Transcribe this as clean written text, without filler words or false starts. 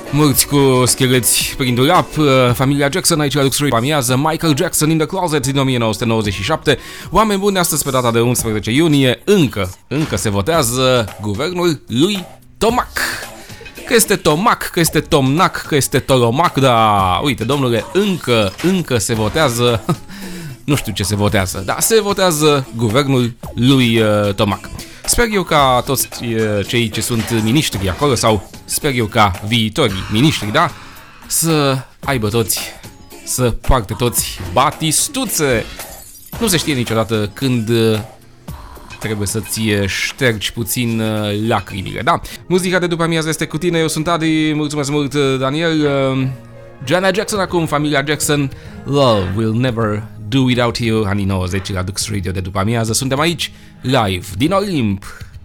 Mulți cu scheleți prin dulap, familia Jackson aici la Lux Radio amiază, Michael Jackson in the Closet din 1997. Oameni buni, astăzi pe data de 11 iunie încă se votează guvernul lui Tomac. Că este Tomac, că este Tomnac, că este Tolomac, dar uite, domnule, încă se votează, nu știu ce se votează, dar se votează guvernul lui Tomac. Sper eu ca toți cei ce sunt miniștri acolo, sau sper eu ca viitorii miniștri, da, să aibă toți, să poarte toți batistuțe. Nu se știe niciodată când trebuie să-ți ștergi puțin lacrimile, da? Muzica de după amiază este cu tine, eu sunt Adi, mulțumesc mult, Daniel. Janet Jackson acum, familia Jackson, Love Will Never Do Without You, anii 90 la Lux Radio de după amiază. Suntem aici, live, din Olimp.